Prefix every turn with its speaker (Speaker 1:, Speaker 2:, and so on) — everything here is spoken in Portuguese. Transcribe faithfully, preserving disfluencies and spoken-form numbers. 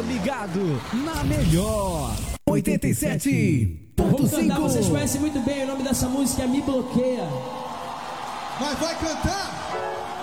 Speaker 1: ligado na melhor oitenta e sete ponto cinco.
Speaker 2: Vamos cantar, vocês conhecem muito bem o nome dessa música, é Me Bloqueia.
Speaker 3: Mas vai cantar?